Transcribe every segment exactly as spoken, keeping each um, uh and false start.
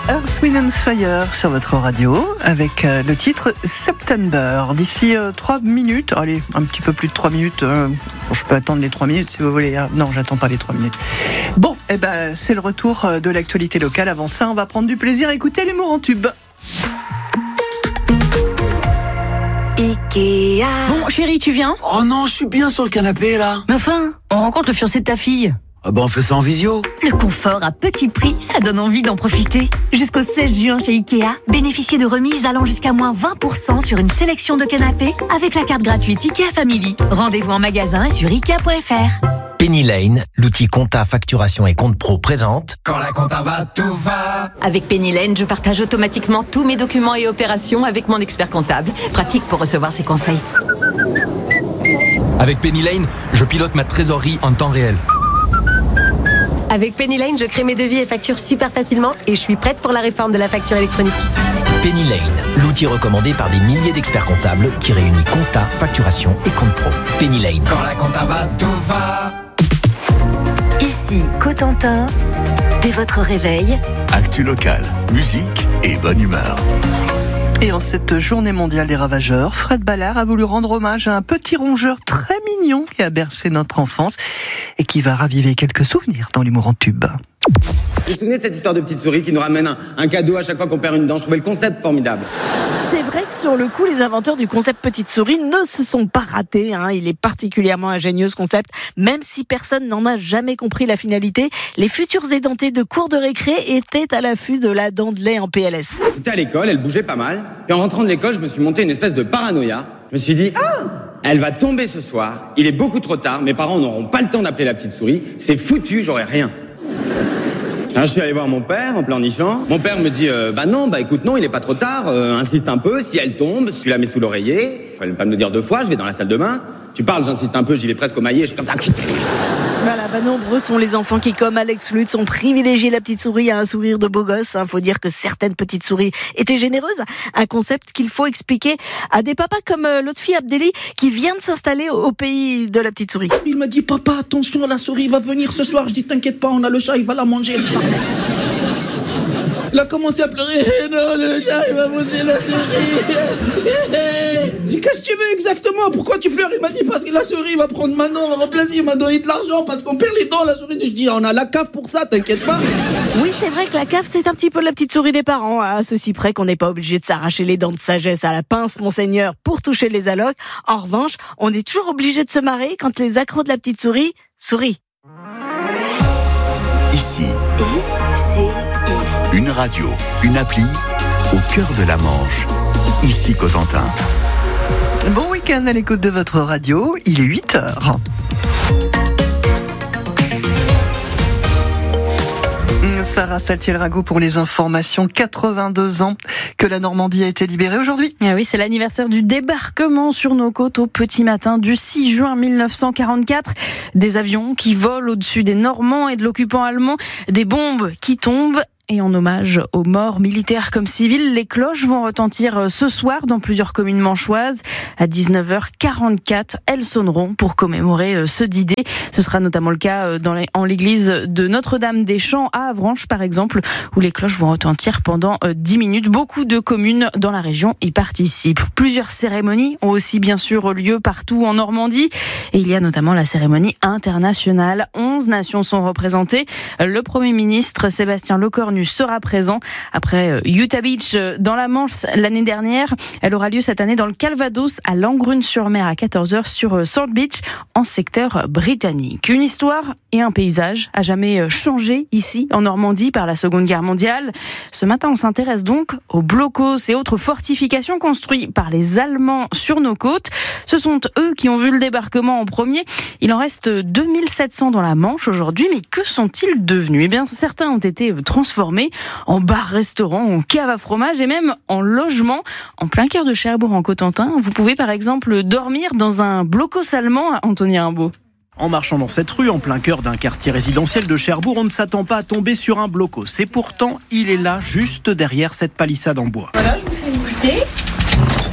Earth, Wind and Fire sur votre radio avec euh, le titre September. D'ici euh, trois minutes, allez, un petit peu plus de trois minutes, euh, je peux attendre les trois minutes si vous voulez. Hein. Non, j'attends pas les trois minutes. Bon, eh ben, c'est le retour de l'actualité locale. Avant ça, on va prendre du plaisir à écouter l'humour en tube. Ikea. Bon, chérie, tu viens ? Oh non, je suis bien sur le canapé là. Mais enfin, on rencontre le fiancé de ta fille. Ah bah on fait ça en visio. Le confort à petit prix, ça donne envie d'en profiter. Jusqu'au seize juin chez Ikea, bénéficiez de remises allant jusqu'à moins vingt pour cent sur une sélection de canapés avec la carte gratuite Ikea Family. Rendez-vous en magasin et sur ikea point f r. Penny Lane, l'outil compta, facturation et compte pro présente. Quand la compta va, tout va. Avec Penny Lane, je partage automatiquement tous mes documents et opérations avec mon expert comptable. Pratique pour recevoir ses conseils. Avec Penny Lane, je pilote ma trésorerie en temps réel. Avec Penny Lane, je crée mes devis et factures super facilement et je suis prête pour la réforme de la facture électronique. Penny Lane, l'outil recommandé par des milliers d'experts comptables qui réunit compta, facturation et compte pro. Penny Lane. Quand la compta va, tout va. Ici, Cotentin, dès votre réveil. Actu locale, musique et bonne humeur. Et en cette journée mondiale des ravageurs, Fred Ballard a voulu rendre hommage à un petit rongeur très mignon qui a bercé notre enfance et qui va raviver quelques souvenirs dans l'humour en tube. Vous vous souvenez de cette histoire de petite souris qui nous ramène un, un cadeau à chaque fois qu'on perd une dent? Je trouvais le concept formidable. C'est vrai que sur le coup, les inventeurs du concept petite souris ne se sont pas ratés. Hein. Il est particulièrement ingénieux ce concept, même si personne n'en a jamais compris la finalité. Les futurs édentés de cours de récré étaient à l'affût de la dent de lait en P L S. J'étais à l'école, elle bougeait pas mal. Et en rentrant de l'école, je me suis monté une espèce de paranoïa. Je me suis dit, ah, elle va tomber ce soir. Il est beaucoup trop tard. Mes parents n'auront pas le temps d'appeler la petite souris. C'est foutu, j'aurai rien. Alors, je suis allé voir mon père en pleurnichant. Mon père me dit euh, bah non, bah écoute non, il est pas trop tard, euh, insiste un peu, si elle tombe, tu la mets sous l'oreiller. Fallait pas me le dire deux fois, je vais dans la salle de bain. Tu parles, j'insiste un peu, j'y vais presque au maillet, je suis comme ça. Voilà, bah nombreux sont les enfants qui, comme Alex Lutz, ont privilégié la petite souris à un sourire de beau gosse. Hein. Faut dire que certaines petites souris étaient généreuses. Un concept qu'il faut expliquer à des papas comme euh, l'autre fille Abdelli qui vient de s'installer au, au pays de la petite souris. Il m'a dit, papa, attention, la souris va venir ce soir. Je dis, t'inquiète pas, on a le chat, il va la manger. Il a commencé à pleurer. Non, le chat, il va manger la souris. Je dis, qu'est-ce que tu veux exactement? Pourquoi tu pleures? Il m'a dit, parce que la souris va prendre ma dent, on va remplacer, il m'a donné de l'argent parce qu'on perd les dents, la souris. Je dis, on a la cave pour ça, t'inquiète pas. Oui, c'est vrai que la cave, c'est un petit peu la petite souris des parents, à ceci près qu'on n'est pas obligé de s'arracher les dents de sagesse à la pince, monseigneur, pour toucher les allocs. En revanche, on est toujours obligé de se marrer quand les accros de la petite souris sourient. Ici, I, C, I. une radio, une appli, au cœur de la Manche. Ici Cotentin. Bon week-end à l'écoute de votre radio, il est huit heures. Sarah Saltiel-Rago pour les informations. quatre-vingt-deux ans que la Normandie a été libérée aujourd'hui. Ah oui, c'est l'anniversaire du débarquement sur nos côtes au petit matin du six juin mille neuf cent quarante-quatre. Des avions qui volent au-dessus des Normands et de l'occupant allemand, des bombes qui tombent. Et en hommage aux morts militaires comme civils, les cloches vont retentir ce soir dans plusieurs communes manchoises. À dix-neuf heures quarante-quatre, elles sonneront pour commémorer ce D-Day. Ce sera notamment le cas dans les, en l'église de Notre-Dame-des-Champs à Avranches, par exemple, où les cloches vont retentir pendant dix minutes. Beaucoup de communes dans la région y participent. Plusieurs cérémonies ont aussi bien sûr lieu partout en Normandie. Et il y a notamment la cérémonie internationale. onze nations sont représentées. Le Premier ministre Sébastien Lecornu sera présent après Utah Beach dans la Manche l'année dernière. Elle aura lieu cette année dans le Calvados à Langrune-sur-Mer à quatorze heures sur Sword Beach en secteur britannique. Une histoire et un paysage à jamais changé ici en Normandie par la Seconde Guerre mondiale. Ce matin, on s'intéresse donc aux blocos et autres fortifications construites par les Allemands sur nos côtes. Ce sont eux qui ont vu le débarquement en premier. Il en reste deux mille sept cents dans la Manche aujourd'hui, mais que sont-ils devenus? Eh bien, certains ont été transformés en bar-restaurant, en cave à fromage et même en logement. En plein cœur de Cherbourg en Cotentin, vous pouvez par exemple dormir dans un blocos allemand, Anthony Rimbaud. En marchant dans cette rue, en plein cœur d'un quartier résidentiel de Cherbourg, on ne s'attend pas à tomber sur un blocos. Et pourtant, il est là, juste derrière cette palissade en bois. Voilà, je vous fais goûter.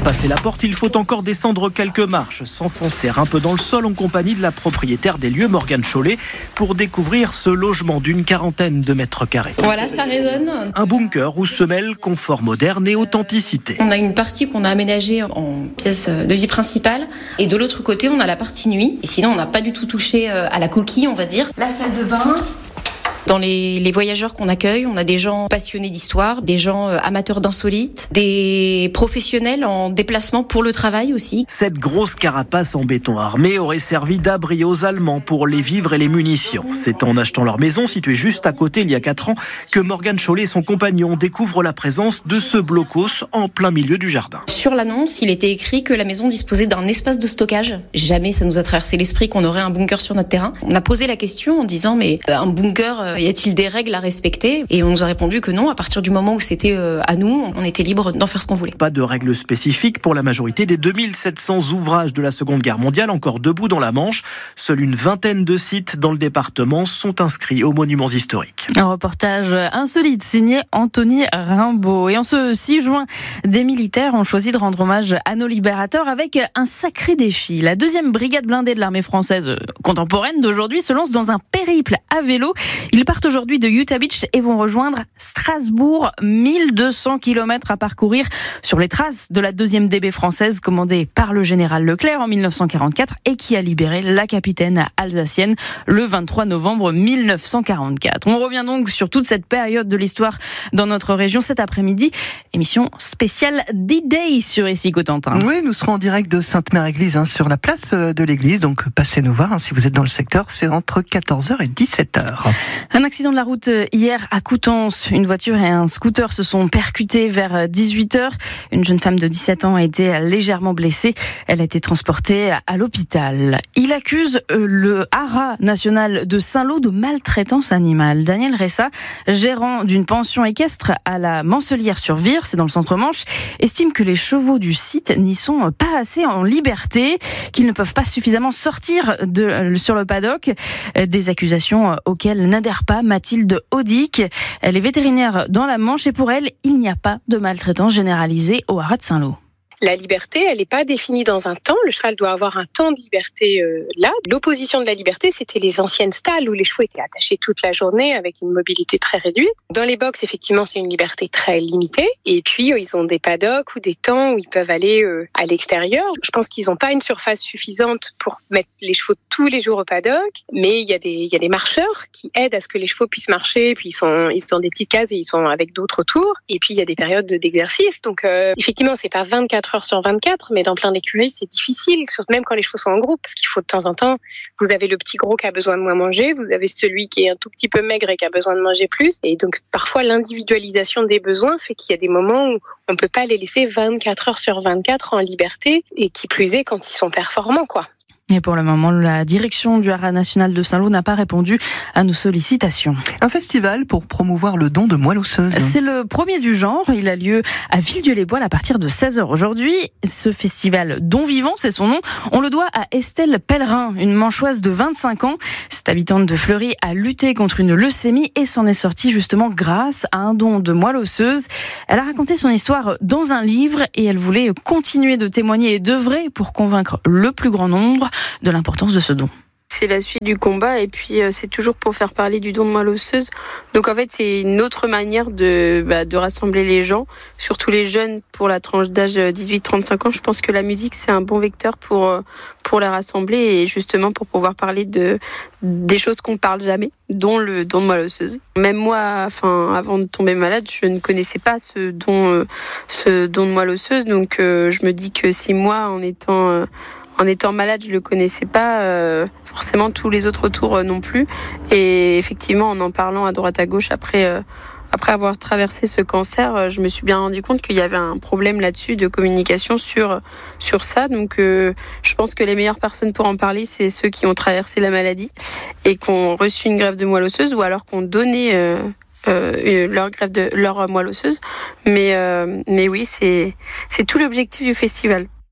passer la porte, il faut encore descendre quelques marches, s'enfoncer un peu dans le sol en compagnie de la propriétaire des lieux, Morgane Chollet, pour découvrir ce logement d'une quarantaine de mètres carrés. Voilà, ça résonne. Un bunker où se mêlent confort moderne et authenticité. On a une partie qu'on a aménagée en pièce de vie principale et de l'autre côté, on a la partie nuit. Et sinon, on n'a pas du tout touché à la coquille, on va dire. La salle de bain. Dans les, les voyageurs qu'on accueille, on a des gens passionnés d'histoire, des gens amateurs d'insolites, des professionnels en déplacement pour le travail aussi. Cette grosse carapace en béton armé aurait servi d'abri aux Allemands pour les vivres et les munitions. C'est en achetant leur maison, située juste à côté il y a quatre ans, que Morgane Chollet et son compagnon découvrent la présence de ce blocos en plein milieu du jardin. Sur l'annonce, il était écrit que la maison disposait d'un espace de stockage. Jamais ça nous a traversé l'esprit qu'on aurait un bunker sur notre terrain. On a posé la question en disant mais un bunker... y a-t-il des règles à respecter ? Et on nous a répondu que non, à partir du moment où c'était à nous, on était libre d'en faire ce qu'on voulait. Pas de règles spécifiques pour la majorité des deux mille sept cents ouvrages de la Seconde Guerre mondiale encore debout dans la Manche. Seule une vingtaine de sites dans le département sont inscrits aux monuments historiques. Un reportage insolite signé Anthony Rimbaud. Et en ce six juin, des militaires ont choisi de rendre hommage à nos libérateurs avec un sacré défi. La deuxième brigade blindée de l'armée française contemporaine d'aujourd'hui se lance dans un périple à vélo. Ils partent aujourd'hui de Utah Beach et vont rejoindre Strasbourg. mille deux cents kilomètres à parcourir sur les traces de la deuxième D B française commandée par le général Leclerc en mille neuf cent quarante-quatre et qui a libéré la capitaine alsacienne le vingt-trois novembre mille neuf cent quarante-quatre. On revient donc sur toute cette période de l'histoire dans notre région cet après-midi. Émission spéciale D-Day sur ici Cotentin. Oui, nous serons en direct de Sainte-Mère-Église hein, sur la place de l'église. Donc passez nous voir hein, si vous êtes dans le secteur. C'est entre quatorze heures et dix-sept heures. Un accident de la route hier à Coutances. Une voiture et un scooter se sont percutés vers dix-huit heures. Une jeune femme de dix-sept ans a été légèrement blessée. Elle a été transportée à l'hôpital. Il accuse le Haras national de Saint-Lô de maltraitance animale. Daniel Ressa, gérant d'une pension équestre à la Mancelière-sur-Vire, c'est dans le centre-Manche, estime que les chevaux du site n'y sont pas assez en liberté, qu'ils ne peuvent pas suffisamment sortir de, sur le paddock. Des accusations auxquelles n'adhère pas Mathilde Audic. Elle est vétérinaire dans la Manche et pour elle, il n'y a pas de maltraitance généralisée au Haras de Saint-Lô. La liberté, elle n'est pas définie dans un temps. Le cheval doit avoir un temps de liberté euh, là. L'opposition de la liberté, c'était les anciennes stalles où les chevaux étaient attachés toute la journée avec une mobilité très réduite. Dans les box, effectivement, c'est une liberté très limitée. Et puis, euh, ils ont des paddocks ou des temps où ils peuvent aller euh, à l'extérieur. Je pense qu'ils n'ont pas une surface suffisante pour mettre les chevaux tous les jours au paddock. Mais il y a des, il y a des marcheurs qui aident à ce que les chevaux puissent marcher. Puis, ils sont, ils sont dans des petites cases et ils sont avec d'autres autour. Et puis, il y a des périodes d'exercice. Donc, euh, effectivement, c'est pas vingt-quatre heures sur vingt-quatre, mais dans plein d'écuries, c'est difficile, surtout même quand les chevaux sont en groupe, parce qu'il faut de temps en temps, vous avez le petit gros qui a besoin de moins manger, vous avez celui qui est un tout petit peu maigre et qui a besoin de manger plus, et donc parfois l'individualisation des besoins fait qu'il y a des moments où on peut pas les laisser vingt-quatre heures sur vingt-quatre en liberté, et qui plus est quand ils sont performants, quoi. Et pour le moment, la direction du Haras national de Saint-Lô n'a pas répondu à nos sollicitations. Un festival pour promouvoir le don de moelle osseuse. C'est le premier du genre. Il a lieu à Villedieu-les-Bois à partir de seize heures aujourd'hui. Ce festival Don Vivant, c'est son nom. On le doit à Estelle Pellerin, une manchoise de vingt-cinq ans. Cette habitante de Fleury a lutté contre une leucémie et s'en est sortie justement grâce à un don de moelle osseuse. Elle a raconté son histoire dans un livre et elle voulait continuer de témoigner et d'œuvrer pour convaincre le plus grand nombre de l'importance de ce don. C'est la suite du combat et puis euh, c'est toujours pour faire parler du don de moelle osseuse. Donc en fait c'est une autre manière de, bah, de rassembler les gens, surtout les jeunes pour la tranche d'âge dix-huit trente-cinq ans. Je pense que la musique c'est un bon vecteur pour, euh, pour les rassembler et justement pour pouvoir parler de, des choses qu'on ne parle jamais, dont le don de moelle osseuse. Même moi, enfin, avant de tomber malade, je ne connaissais pas ce don, euh, ce don de moelle osseuse. Donc euh, je me dis que si moi en étant... Euh, En étant malade, je le connaissais pas, euh, forcément tous les autres autour euh, non plus. Et effectivement, en en parlant à droite à gauche, après, euh, après avoir traversé ce cancer, euh, je me suis bien rendu compte qu'il y avait un problème là-dessus de communication sur sur ça. Donc, euh, je pense que les meilleures personnes pour en parler, c'est ceux qui ont traversé la maladie et qui ont reçu une greffe de moelle osseuse ou alors qui ont donné euh, euh, leur greffe de leur moelle osseuse. Mais euh, mais oui, c'est c'est tout l'objectif du festival.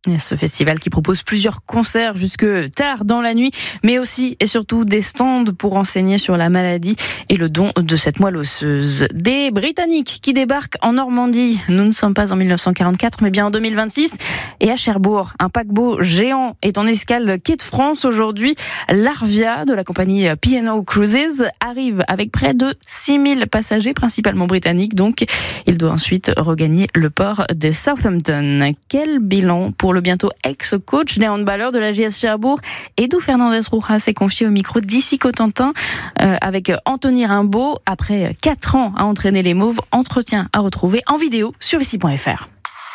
Et ce festival qui propose plusieurs concerts jusque tard dans la nuit, mais aussi et surtout des stands pour enseigner sur la maladie et le don de cette moelle osseuse. Des Britanniques qui débarquent en Normandie. Nous ne sommes pas en dix-neuf cent quarante-quatre, mais bien en deux mille vingt-six. Et à Cherbourg, un paquebot géant est en escale quai de France aujourd'hui. L'Arvia de la compagnie P and O Cruises arrive avec près de six mille passagers, principalement britanniques. Donc, il doit ensuite regagner le port de Southampton. Quel bilan pour le bientôt ex-coach des handballeurs de la J S Cherbourg? Edu Fernandez-Rojas s'est confié au micro d'Ici Cotentin euh, avec Anthony Rimbaud. Après quatre ans à entraîner les Mauves, entretien à retrouver en vidéo sur ici point f r.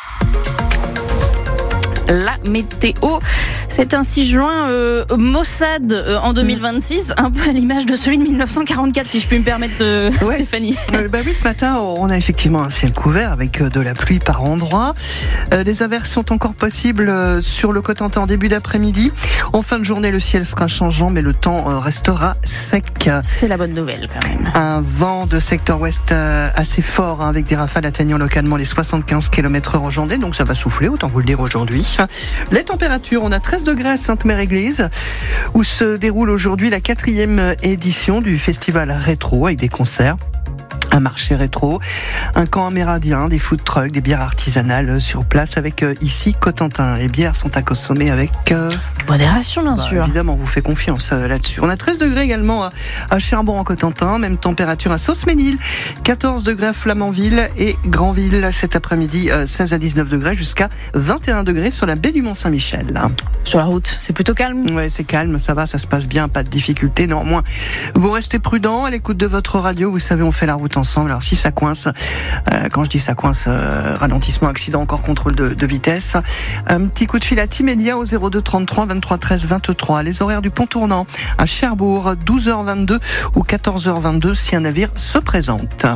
La météo, c'est un six juin euh, maussade euh, en deux mille vingt-six, un peu à l'image de celui de dix-neuf cent quarante-quatre, si je puis me permettre, euh, ouais. Stéphanie. Euh, bah oui, ce matin, on a effectivement un ciel couvert avec de la pluie par endroits. Euh, les averses sont encore possibles euh, sur le Cotentin en début d'après-midi. En fin de journée, le ciel sera changeant, mais le temps euh, restera sec. C'est la bonne nouvelle quand même. Un vent de secteur ouest euh, assez fort, hein, avec des rafales atteignant localement les soixante-quinze kilomètres heure en Vendée, donc ça va souffler, autant vous le dire aujourd'hui. Les températures, on a treize degrés à Sainte-Mère-Église, où se déroule aujourd'hui la quatrième édition du festival rétro avec des concerts. Un marché rétro, un camp amérindien, des food trucks, des bières artisanales sur place avec euh, ici Cotentin. Les bières sont à consommer avec euh... modération, bien bah, sûr. Évidemment, on vous fait confiance euh, là-dessus. On a treize degrés également à, à Cherbourg en Cotentin, même température à Sauce-Ménil, quatorze degrés à Flamanville et Granville cet après-midi, euh, seize à dix-neuf degrés jusqu'à vingt et un degrés sur la baie du Mont-Saint-Michel. Sur la route, c'est plutôt calme. Ouais, c'est calme, ça va, ça se passe bien, pas de difficultés. Néanmoins, vous restez prudents à l'écoute de votre radio. Vous savez, on fait la route ensemble. Alors si ça coince, euh, quand je dis ça coince, euh, ralentissement, accident, encore contrôle de, de vitesse. Un petit coup de fil à Timélia au zéro deux trente-trois vingt-trois treize vingt-trois. Les horaires du pont tournant à Cherbourg, douze heures vingt-deux ou quatorze heures vingt-deux si un navire se présente.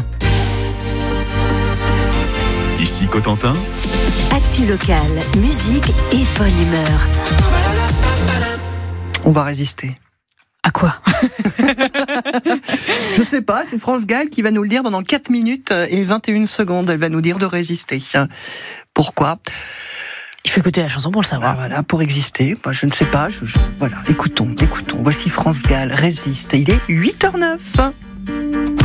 Ici Cotentin. Actu locale, musique et bonne humeur. On va résister. À quoi? Je sais pas, c'est France Gall qui va nous le dire pendant quatre minutes et vingt et une secondes. Elle va nous dire de résister. Pourquoi? Il faut écouter la chanson pour le savoir. Ah, voilà, pour exister. Bah, je ne sais pas. Je, je, voilà, écoutons, écoutons. Voici France Gall, Résiste. Il est huit heures zéro neuf.